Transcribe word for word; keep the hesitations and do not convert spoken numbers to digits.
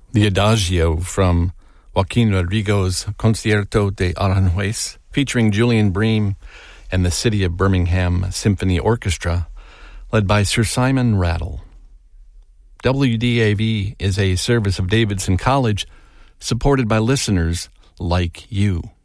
The Adagio from Joaquin Rodrigo's Concierto de Aranjuez, featuring Julian Bream and the City of Birmingham Symphony Orchestra, led by Sir Simon Rattle. W D A V is a service of Davidson College, supported by listeners like you.